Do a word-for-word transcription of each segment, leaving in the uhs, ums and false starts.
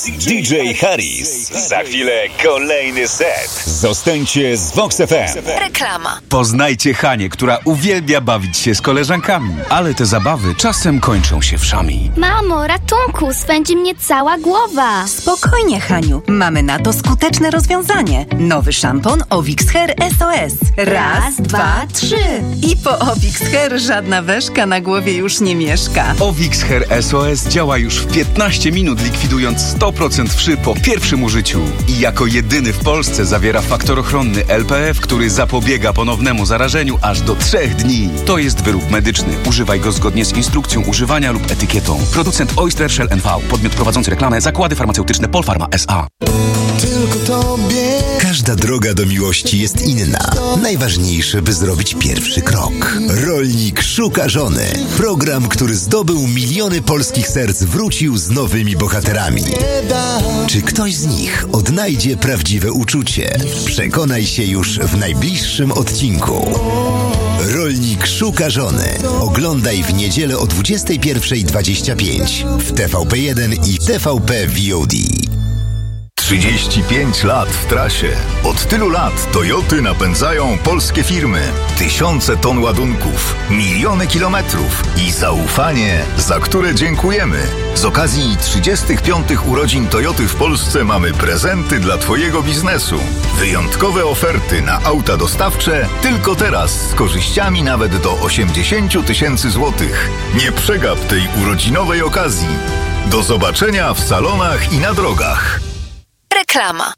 D J Harris. Za chwilę kolejny set. Zostańcie z Vox F M. Reklama. Poznajcie Hanię, która uwielbia bawić się z koleżankami, ale te zabawy czasem kończą się wszami. Mamo, ratunku, swędzi mnie cała głowa. Spokojnie, Haniu. Mamy na to skuteczne rozwiązanie. Nowy szampon Ovix Hair S O S. Raz, dwa, trzy. I po Ovix Hair żadna weszka na głowie już nie mieszka. Ovix Hair S O S działa już w piętnaście minut, likwidując sto procent wszy po pierwszym użyciu. I jako jedyny w Polsce zawiera faktor ochronny L P F, który zapobiega ponownemu zarażeniu aż do trzech dni. To jest wyrób medyczny. Używaj go zgodnie z instrukcją używania lub etykietą. Producent Oyster Shell N V. Podmiot prowadzący reklamę. Zakłady farmaceutyczne Polpharma S A. Tylko tobie. Każda droga do miłości jest inna. Najważniejsze, by zrobić pierwszy krok. Rolnik szuka żony. Program, który zdobył miliony polskich serc, wrócił z nowymi bohaterami. Czy ktoś z nich odnajdzie prawdziwe uczucie? Przekonaj się już w najbliższym odcinku. Rolnik szuka żony. Oglądaj w niedzielę o dwudziestej pierwszej dwadzieścia pięć w T V P jeden i T V P V O D. trzydzieści pięć lat w trasie. Od tylu lat Toyoty napędzają polskie firmy. Tysiące ton ładunków, miliony kilometrów i zaufanie, za które dziękujemy. Z okazji trzydziestych piątych urodzin Toyoty w Polsce mamy prezenty dla Twojego biznesu. Wyjątkowe oferty na auta dostawcze tylko teraz z korzyściami nawet do osiemdziesiąt tysięcy złotych. Nie przegap tej urodzinowej okazji. Do zobaczenia w salonach i na drogach. Reklama.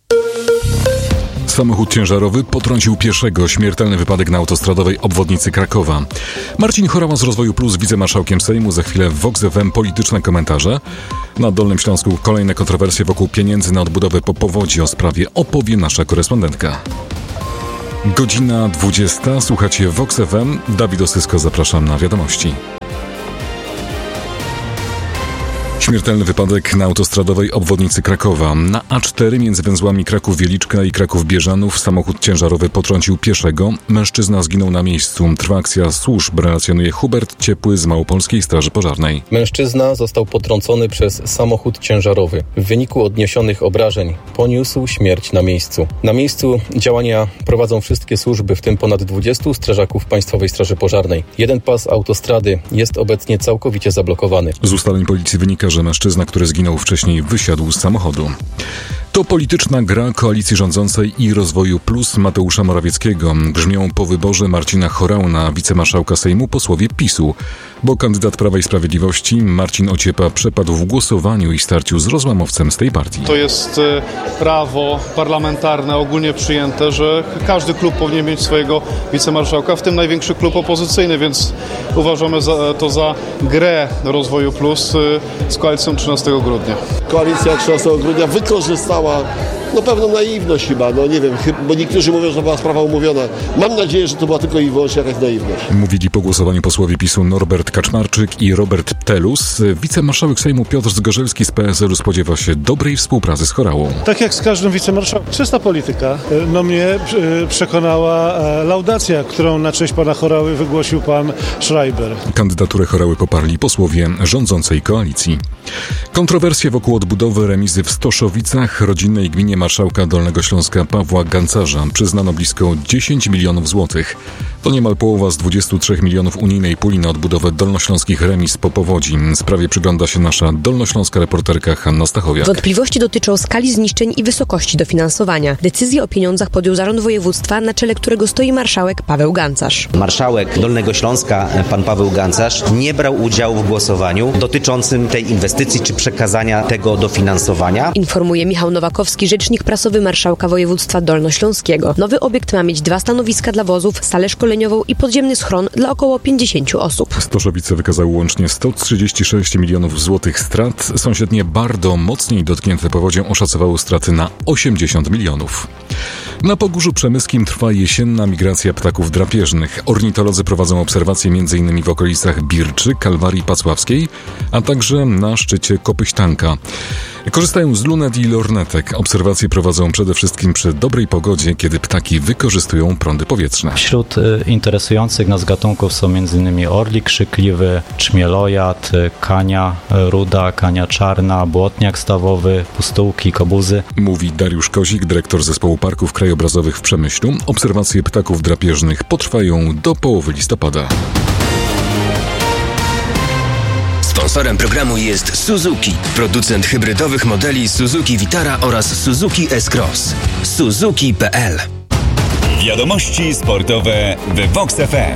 Samochód ciężarowy potrącił pieszego. Śmiertelny wypadek na autostradowej obwodnicy Krakowa. Marcin Horała z Rozwoju Plus, wicemarszałkiem Sejmu. Za chwilę w Vox F M polityczne komentarze. Na Dolnym Śląsku kolejne kontrowersje wokół pieniędzy na odbudowę po powodzi. O sprawie opowie nasza korespondentka. Godzina dwudziesta. Słuchacie Vox F M. Dawid Osysko, zapraszam na wiadomości. Śmiertelny wypadek na autostradowej obwodnicy Krakowa. Na A cztery między węzłami Kraków-Wieliczka i Kraków-Bieżanów samochód ciężarowy potrącił pieszego. Mężczyzna zginął na miejscu. Trwa akcja służb, relacjonuje Hubert Ciepły z Małopolskiej Straży Pożarnej. Mężczyzna został potrącony przez samochód ciężarowy. W wyniku odniesionych obrażeń poniósł śmierć na miejscu. Na miejscu działania prowadzą wszystkie służby, w tym ponad dwudziestu strażaków Państwowej Straży Pożarnej. Jeden pas autostrady jest obecnie całkowicie zablokowany. Z ustaleń policji wynika, że mężczyzna, który zginął wcześniej, wysiadł z samochodu. To polityczna gra koalicji rządzącej i Rozwoju Plus Mateusza Morawieckiego. Brzmią po wyborze Marcina Horały na wicemarszałka Sejmu posłowie PiSu, bo kandydat Prawa i Sprawiedliwości Marcin Ociepa przepadł w głosowaniu i starciu z rozłamowcem z tej partii. To jest prawo parlamentarne ogólnie przyjęte, że każdy klub powinien mieć swojego wicemarszałka, w tym największy klub opozycyjny, więc uważamy za, to za grę Rozwoju Plus z koalicją trzynastego grudnia. Koalicja trzynastego grudnia wykorzystała no pewną naiwność chyba, no nie wiem, bo niektórzy mówią, że to była sprawa umówiona. Mam nadzieję, że to była tylko i wyłącznie jakaś naiwność. Mówili po głosowaniu posłowie PiSu Norbert Kaczmarczyk i Robert Telus. Wicemarszałek Sejmu Piotr Zgorzelski z P S L-u spodziewa się dobrej współpracy z Horałą. Tak jak z każdym wicemarszałkiem. Czysta polityka. No mnie przekonała laudacja, którą na cześć pana Horały wygłosił pan Schreiber. Kandydaturę Horały poparli posłowie rządzącej koalicji. Kontrowersje wokół odbudowy remizy w Stoszowicach, rodzinnej gminie marszałka Dolnego Śląska Pawła Gancarza, przyznano blisko dziesięć milionów złotych. To niemal połowa z dwudziestu trzech milionów unijnej puli na odbudowę dolnośląskich remiz po powodzi. Sprawie przygląda się nasza dolnośląska reporterka Hanna Stachowiak. Wątpliwości dotyczą skali zniszczeń i wysokości dofinansowania. Decyzję o pieniądzach podjął zarząd województwa, na czele którego stoi marszałek Paweł Gancarz. Marszałek Dolnego Śląska, pan Paweł Gancarz, nie brał udziału w głosowaniu dotyczącym tej inwestycji czy przekazania tego dofinansowania. Informuje Michał Nowakowski, rzecznik prasowy marszałka województwa dolnośląskiego. Nowy obiekt ma mieć dwa stanowiska dla wozów, salę szkoleniową i podziemny schron dla około pięćdziesięciu osób. Stoszowice wykazały łącznie sto trzydzieści sześć milionów złotych strat. Sąsiednie Bardo, mocniej dotknięte powodzią, oszacowały straty na osiemdziesiąt milionów. Na Pogórzu Przemyskim trwa jesienna migracja ptaków drapieżnych. Ornitolodzy prowadzą obserwacje m.in. w okolicach Birczy, Kalwarii Pacławskiej, a także na szczycie Kopyśtanka. Korzystają z lunet i lornetek. Obserwacje prowadzą przede wszystkim przy dobrej pogodzie, kiedy ptaki wykorzystują prądy powietrzne. Wśród interesujących nas gatunków są m.in. orlik krzykliwy, czmielojad, kania ruda, kania czarna, błotniak stawowy, pustułki, kobuzy. Mówi Dariusz Kozik, dyrektor Zespołu Parków Krajobrazowych w Przemyślu. Obserwacje ptaków drapieżnych potrwają do połowy listopada. Sponsorem programu jest Suzuki, producent hybrydowych modeli Suzuki Vitara oraz Suzuki S-Cross. Suzuki kropka p l. Wiadomości sportowe w Vox F M.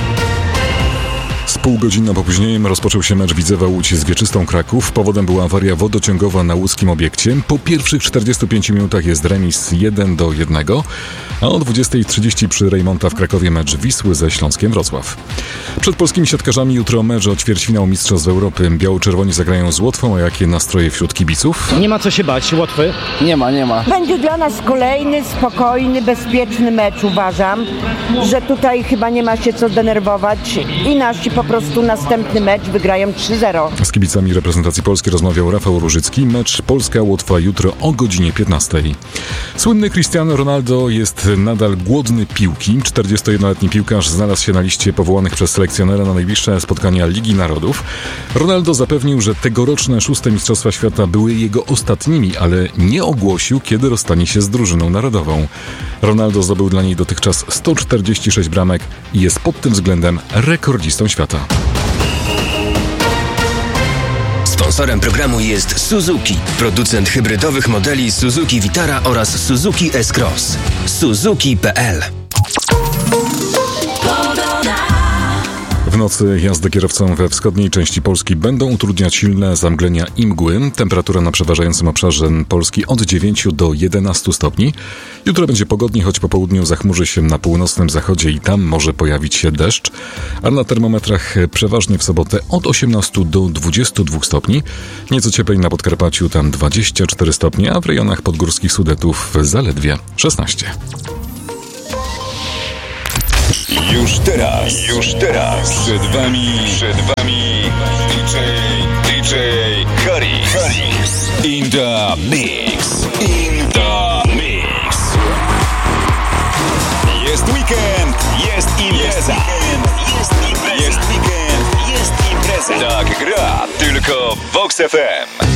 Z półgodzinnym opóźnieniem rozpoczął się mecz Widzewa Łódź z Wieczystą Kraków. Powodem była awaria wodociągowa na łódzkim obiekcie. Po pierwszych czterdziestu pięciu minutach jest remis jeden do jednego, a o dwudziestej trzydzieści przy Rejmonta w Krakowie mecz Wisły ze Śląskiem Wrocław. Przed polskimi siatkarzami jutro mecz o ćwierćfinał Mistrzostw Europy. Biało-czerwoni zagrają z Łotwą, a jakie nastroje wśród kibiców? Nie ma co się bać, Łotwy? Nie ma, nie ma. Będzie dla nas kolejny, spokojny, bezpieczny mecz, uważam, że tutaj chyba nie ma się co denerwować i nasi po prostu następny mecz wygrają trzy zero. Z kibicami reprezentacji Polski rozmawiał Rafał Różycki. Mecz Polska-Łotwa jutro o godzinie piętnastej. Słynny Cristiano Ronaldo jest nadal głodny piłki. czterdziestojednoletni piłkarz znalazł się na liście powołanych przez selekcjonera na najbliższe spotkania Ligi Narodów. Ronaldo zapewnił, że tegoroczne szóste Mistrzostwa Świata były jego ostatnimi, ale nie ogłosił, kiedy rozstanie się z drużyną narodową. Ronaldo zdobył dla niej dotychczas sto czterdzieści sześć bramek i jest pod tym względem rekordzistą świata. Sponsorem programu jest Suzuki, producent hybrydowych modeli Suzuki Vitara oraz Suzuki S-Cross. Suzuki kropka p l. W nocy jazdę kierowcom we wschodniej części Polski będą utrudniać silne zamglenia i mgły. Temperatura na przeważającym obszarze Polski od dziewięciu do jedenastu stopni. Jutro będzie pogodnie, choć po południu zachmurzy się na północnym zachodzie i tam może pojawić się deszcz. A na termometrach przeważnie w sobotę od osiemnastu do dwudziestu dwóch stopni. Nieco cieplej na Podkarpaciu, tam dwadzieścia cztery stopnie, a w rejonach podgórskich Sudetów zaledwie szesnaście. Już teraz, już teraz przed wami, przed wami D J, D J Haris, Haris in the mix, in the mix. Jest weekend, jest impreza, jest weekend, jest impreza, jest impreza. Tak gra tylko Vox F M.